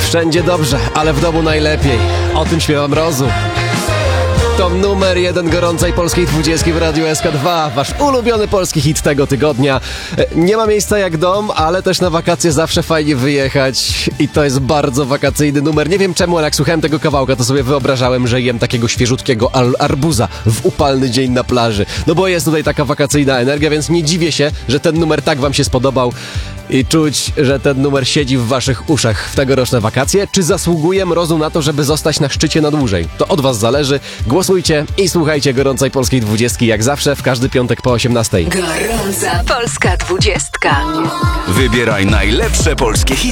Wszędzie dobrze, ale w domu najlepiej. O tym śpiewam Rozu. To numer 1 gorącej polskiej 20 w Radiu SK2. Wasz ulubiony polski hit tego tygodnia. Nie ma miejsca jak dom, ale też na wakacje zawsze fajnie wyjechać. I to jest bardzo wakacyjny numer. Nie wiem czemu, ale jak słuchałem tego kawałka, to sobie wyobrażałem, że jem takiego świeżutkiego arbuza w upalny dzień na plaży. No bo jest tutaj taka wakacyjna energia, więc nie dziwię się, że ten numer tak wam się spodobał. I czuć, że ten numer siedzi w waszych uszach w tegoroczne wakacje. Czy zasługuje Mrozu na to, żeby zostać na szczycie na dłużej? To od was zależy. Głosujcie i słuchajcie gorącej polskiej 20 jak zawsze w każdy piątek po 18. Gorąca polska 20. Wybieraj najlepsze polskie hity.